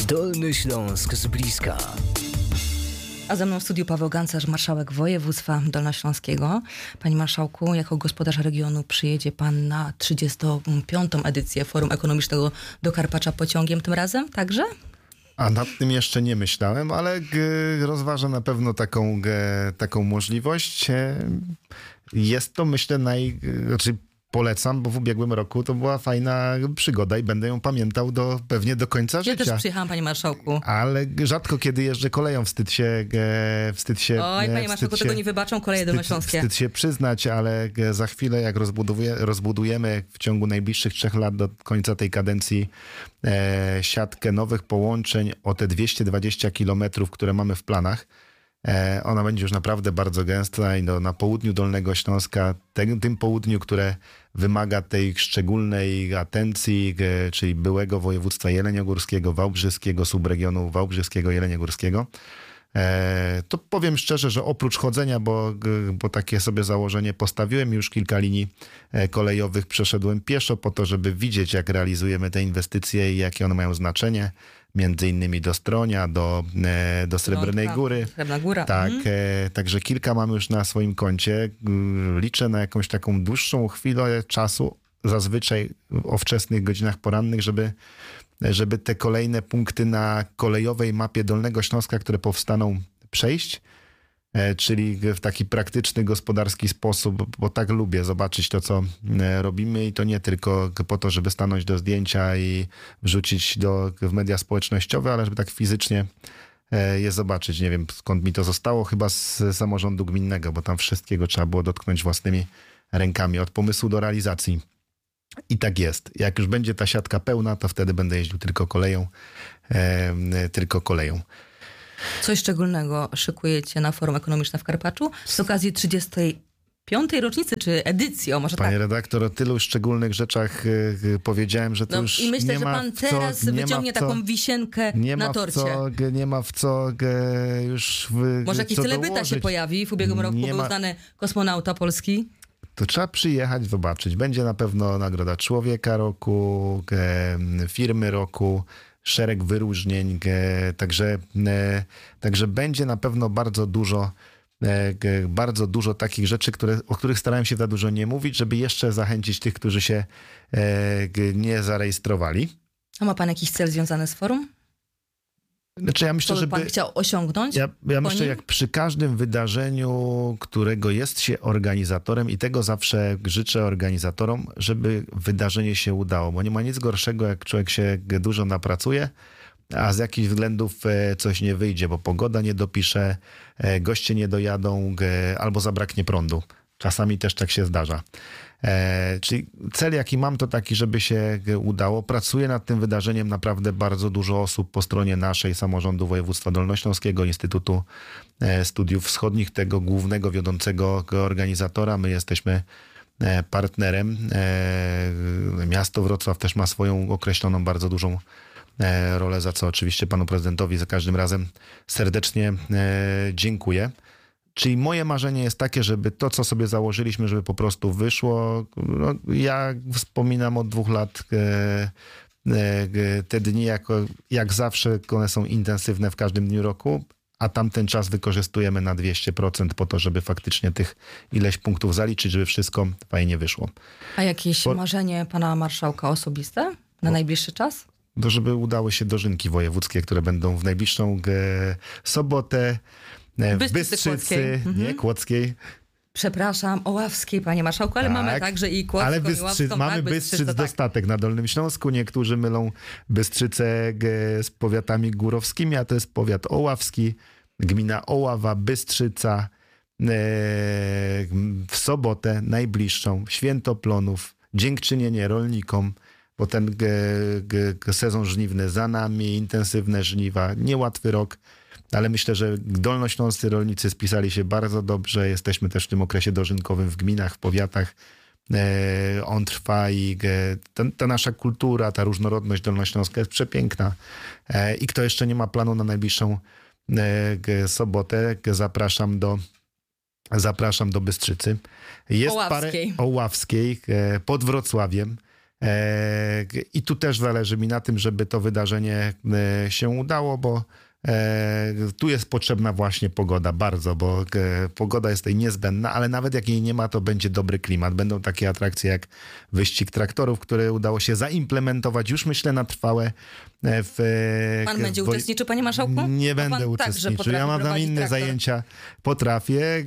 Dolny Śląsk z bliska. A ze mną w studiu Paweł Gancarz, marszałek województwa dolnośląskiego. Panie marszałku, jako gospodarz regionu przyjedzie pan na 35. edycję Forum Ekonomicznego do Karpacza pociągiem tym razem także? A nad tym jeszcze nie myślałem, ale rozważę na pewno taką możliwość. Jest to, myślę, polecam, bo w ubiegłym roku to była fajna przygoda i będę ją pamiętał pewnie do końca życia. Ja też przyjechałam, panie marszałku. Ale rzadko kiedy jeżdżę koleją, wstyd się... Oj, panie marszałku, tego nie wybaczą koleje dolnośląskie. Wstyd się przyznać, ale za chwilę, jak rozbudujemy w ciągu najbliższych 3 lat do końca tej kadencji siatkę nowych połączeń o te 220 kilometrów, które mamy w planach, ona będzie już naprawdę bardzo gęsta i na południu Dolnego Śląska, tym południu, które wymaga tej szczególnej atencji, czyli byłego województwa jeleniogórskiego, wałbrzyskiego, subregionu wałbrzyskiego, jeleniogórskiego. To powiem szczerze, że oprócz chodzenia, bo takie sobie założenie postawiłem, już kilka linii kolejowych przeszedłem pieszo po to, żeby widzieć, jak realizujemy te inwestycje i jakie one mają znaczenie. Między innymi do Stronia, do Srebrnej Góry. Srebrna Góra. Tak, także kilka mamy już na swoim koncie. Liczę na jakąś taką dłuższą chwilę czasu, zazwyczaj o wczesnych godzinach porannych, żeby te kolejne punkty na kolejowej mapie Dolnego Śląska, które powstaną, przejść. Czyli w taki praktyczny, gospodarski sposób, bo tak lubię zobaczyć to, co robimy i to nie tylko po to, żeby stanąć do zdjęcia i wrzucić w media społecznościowe, ale żeby tak fizycznie je zobaczyć. Nie wiem, skąd mi to zostało, chyba z samorządu gminnego, bo tam wszystkiego trzeba było dotknąć własnymi rękami, od pomysłu do realizacji. I tak jest. Jak już będzie ta siatka pełna, to wtedy będę jeździł tylko koleją. Coś szczególnego szykujecie na Forum Ekonomiczne w Karpaczu z okazji 35. rocznicy, czy edycji, może Panie tak? redaktor, o tylu szczególnych rzeczach powiedziałem, że to już i myślę, nie że ma pan teraz wyciągnie taką wisienkę na torcie. Nie ma w co już Może jakiś celebryta dołożyć. się pojawi. W ubiegłym roku był znany kosmonauta polski. To trzeba przyjechać, zobaczyć. Będzie na pewno Nagroda Człowieka Roku, Firmy Roku, szereg wyróżnień, także będzie na pewno bardzo dużo takich rzeczy, o których starałem się za dużo nie mówić, żeby jeszcze zachęcić tych, którzy się nie zarejestrowali. A ma pan jakiś cel związany z forum? Znaczy ja myślę, co by pan chciał osiągnąć? Ja myślę, jak przy każdym wydarzeniu, którego jest się organizatorem, i tego zawsze życzę organizatorom, żeby wydarzenie się udało, bo nie ma nic gorszego, jak człowiek się dużo napracuje, a z jakichś względów coś nie wyjdzie, bo pogoda nie dopisze, goście nie dojadą albo zabraknie prądu. Czasami też tak się zdarza. Czyli cel, jaki mam, to taki, żeby się udało. Pracuję nad tym wydarzeniem naprawdę bardzo dużo osób po stronie naszej, samorządu województwa dolnośląskiego, Instytutu Studiów Wschodnich, tego głównego, wiodącego organizatora. My jesteśmy partnerem. Miasto Wrocław też ma swoją określoną, bardzo dużą rolę, za co oczywiście panu prezydentowi za każdym razem serdecznie dziękuję. Czyli moje marzenie jest takie, żeby to, co sobie założyliśmy, żeby po prostu wyszło. No, ja wspominam od 2 lat te dni, jak zawsze, one są intensywne w każdym dniu roku, a tamten czas wykorzystujemy na 200% po to, żeby faktycznie tych ileś punktów zaliczyć, żeby wszystko fajnie wyszło. A jakieś marzenie pana marszałka osobiste na najbliższy czas? To, żeby udały się dożynki wojewódzkie, które będą w najbliższą sobotę, w Bystrzycy, nie Kłodzkiej. Przepraszam, Oławskiej, panie marszałku, ale mamy także i Kłodzką, ale i Ławską. Mamy Bystrzyc dostatek na Dolnym Śląsku. Niektórzy mylą Bystrzycę z powiatami górowskimi, a to jest powiat oławski, gmina Oława, Bystrzyca. W sobotę najbliższą, Święto Plonów, dziękczynienie rolnikom, bo ten sezon żniwny za nami, intensywne żniwa, niełatwy rok. Ale myślę, że dolnośląscy rolnicy spisali się bardzo dobrze. Jesteśmy też w tym okresie dożynkowym w gminach, w powiatach. On trwa i ta nasza kultura, ta różnorodność dolnośląska jest przepiękna. I kto jeszcze nie ma planu na najbliższą sobotę, zapraszam do Bystrzycy. Jest Oławskiej. Oławskiej pod Wrocławiem. I tu też zależy mi na tym, żeby to wydarzenie się udało, bo tu jest potrzebna właśnie pogoda, bardzo, bo pogoda jest tutaj niezbędna, ale nawet jak jej nie ma, to będzie dobry klimat. Będą takie atrakcje jak wyścig traktorów, które udało się zaimplementować już, myślę, na trwałe. Pan będzie uczestniczył, panie marszałku? Nie Bo będę pan uczestniczył. Ja mam tam inne traktor. zajęcia, potrafię,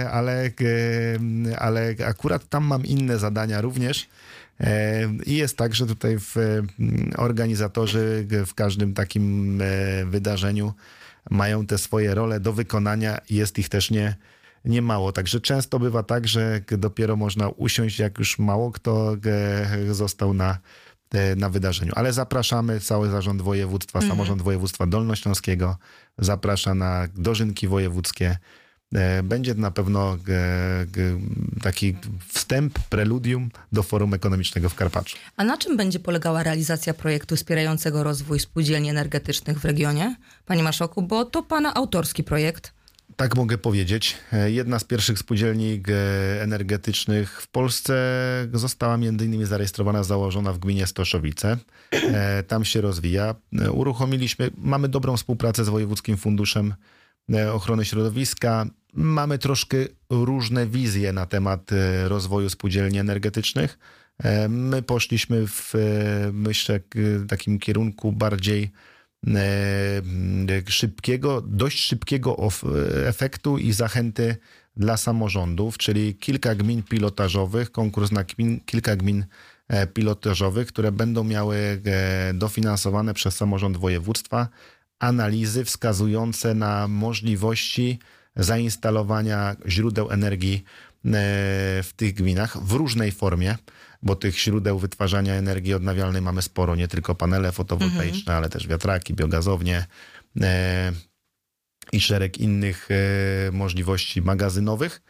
ale akurat tam mam inne zadania również. I jest tak, że tutaj organizatorzy w każdym takim wydarzeniu mają te swoje role do wykonania i jest ich też nie mało. Także często bywa tak, że dopiero można usiąść, jak już mało kto został na wydarzeniu. Ale zapraszamy cały zarząd województwa, samorząd województwa dolnośląskiego, zaprasza na dożynki wojewódzkie. Będzie na pewno taki wstęp, preludium do Forum Ekonomicznego w Karpaczu. A na czym będzie polegała realizacja projektu wspierającego rozwój spółdzielni energetycznych w regionie, panie marszałku? Bo to pana autorski projekt. Tak mogę powiedzieć. Jedna z pierwszych spółdzielni energetycznych w Polsce została między innymi zarejestrowana, założona w gminie Stoszowice. Tam się rozwija. Mamy dobrą współpracę z Wojewódzkim Funduszem Ochrony Środowiska. Mamy troszkę różne wizje na temat rozwoju spółdzielni energetycznych. My poszliśmy w, myślę, takim kierunku bardziej dość szybkiego efektu i zachęty dla samorządów, czyli kilka gmin pilotażowych, konkurs na kilka gmin pilotażowych, które będą miały dofinansowane przez samorząd województwa analizy wskazujące na możliwości zainstalowania źródeł energii w tych gminach w różnej formie, bo tych źródeł wytwarzania energii odnawialnej mamy sporo, nie tylko panele fotowoltaiczne, ale też wiatraki, biogazownie i szereg innych możliwości magazynowych.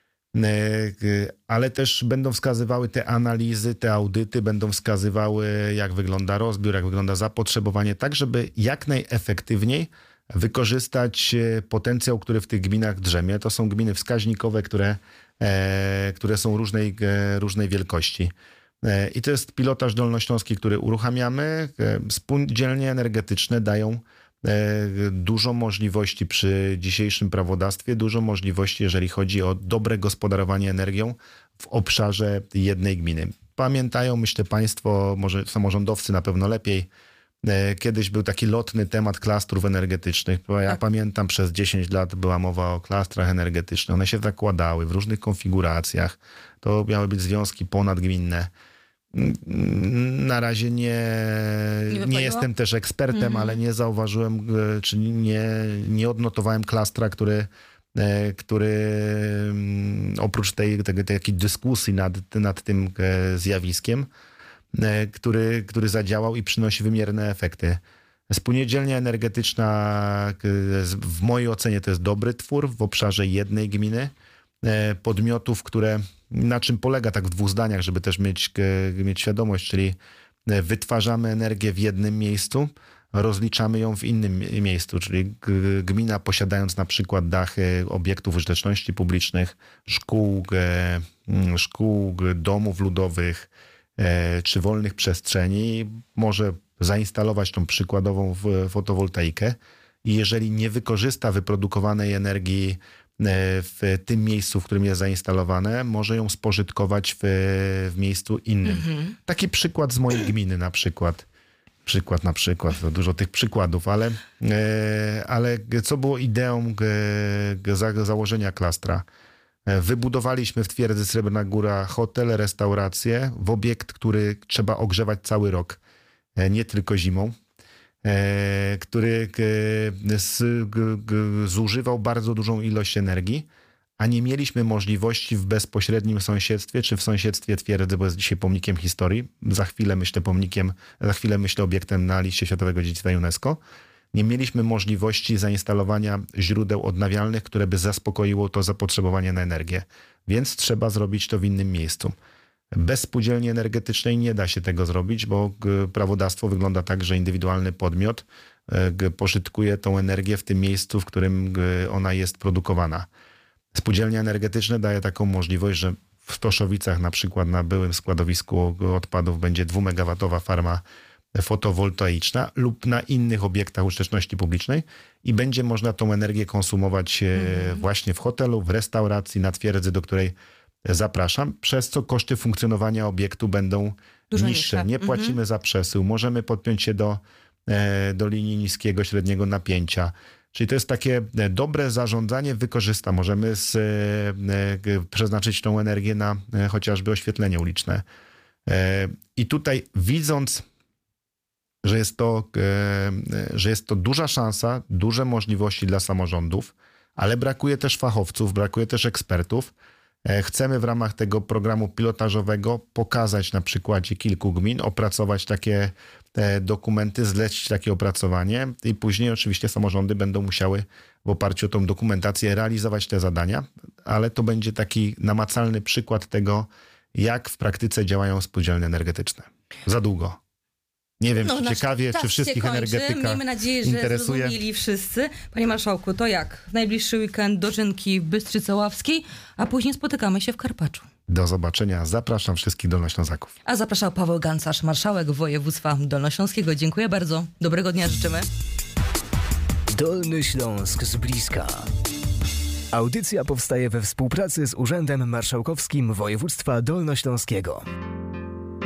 Ale też będą wskazywały te analizy, te audyty, będą wskazywały, jak wygląda rozbiór, jak wygląda zapotrzebowanie, tak żeby jak najefektywniej wykorzystać potencjał, który w tych gminach drzemie. To są gminy wskaźnikowe, które są różnej wielkości. I to jest pilotaż dolnośląski, który uruchamiamy. Spółdzielnie energetyczne dają dużo możliwości przy dzisiejszym prawodawstwie, dużo możliwości, jeżeli chodzi o dobre gospodarowanie energią w obszarze jednej gminy. Pamiętają, myślę, państwo, może samorządowcy na pewno lepiej, kiedyś był taki lotny temat klastrów energetycznych. Ja pamiętam, przez 10 lat była mowa o klastrach energetycznych. One się zakładały w różnych konfiguracjach. To miały być związki ponadgminne. Na razie nie jestem też ekspertem, ale nie zauważyłem, czy nie odnotowałem klastra, który oprócz tej takiej dyskusji nad tym zjawiskiem, który zadziałał i przynosi wymierne efekty. Spółdzielnia energetyczna w mojej ocenie to jest dobry twór w obszarze jednej gminy, podmiotów, na czym polega, tak w 2 zdaniach, żeby też mieć świadomość, czyli wytwarzamy energię w jednym miejscu, rozliczamy ją w innym miejscu, czyli gmina, posiadając na przykład dachy obiektów użyteczności publicznych, szkół, domów ludowych czy wolnych przestrzeni, może zainstalować tą przykładową fotowoltaikę i jeżeli nie wykorzysta wyprodukowanej energii w tym miejscu, w którym jest zainstalowane, może ją spożytkować w miejscu innym. Taki przykład z mojej gminy na przykład. To dużo tych przykładów, ale co było ideą założenia klastra? Wybudowaliśmy w twierdzy Srebrna Góra hotel, restaurację, w obiekt, który trzeba ogrzewać cały rok, nie tylko zimą, który zużywał bardzo dużą ilość energii, a nie mieliśmy możliwości w bezpośrednim sąsiedztwie, czy w sąsiedztwie twierdzy, bo jest dzisiaj pomnikiem historii, za chwilę myślę obiektem na liście Światowego Dziedzictwa UNESCO, nie mieliśmy możliwości zainstalowania źródeł odnawialnych, które by zaspokoiło to zapotrzebowanie na energię, więc trzeba zrobić to w innym miejscu. Bez spółdzielni energetycznej nie da się tego zrobić, bo prawodawstwo wygląda tak, że indywidualny podmiot pożytkuje tą energię w tym miejscu, w którym ona jest produkowana. Spółdzielnia energetyczna daje taką możliwość, że w Stoszowicach na przykład na byłym składowisku odpadów będzie 2-megawatowa farma fotowoltaiczna lub na innych obiektach użyteczności publicznej i będzie można tą energię konsumować właśnie w hotelu, w restauracji, na twierdzy, do której zapraszam, przez co koszty funkcjonowania obiektu będą Dużo niższe. niższe. Nie płacimy za przesył, możemy podpiąć się do linii niskiego, średniego napięcia. Czyli to jest takie dobre zarządzanie, możemy przeznaczyć tą energię na chociażby oświetlenie uliczne. I tutaj widząc, że jest to duża szansa, duże możliwości dla samorządów, ale brakuje też fachowców, brakuje też ekspertów. Chcemy w ramach tego programu pilotażowego pokazać na przykładzie kilku gmin, opracować takie dokumenty, zlecić takie opracowanie i później oczywiście samorządy będą musiały w oparciu o tą dokumentację realizować te zadania, ale to będzie taki namacalny przykład tego, jak w praktyce działają spółdzielnie energetyczne. Za długo. Nie wiem, czy ciekawie, czy wszystkich energetyka Miejmy nadzieję, że interesuje. zrozumieli wszyscy. Panie marszałku, to jak? W najbliższy weekend dożynki w Bystrzycy Ławskiej, a później spotykamy się w Karpaczu. Do zobaczenia. Zapraszam wszystkich Dolnoślązaków. A zapraszał Paweł Gancarz, marszałek województwa dolnośląskiego. Dziękuję bardzo. Dobrego dnia życzymy. Dolny Śląsk z bliska. Audycja powstaje we współpracy z Urzędem Marszałkowskim Województwa Dolnośląskiego.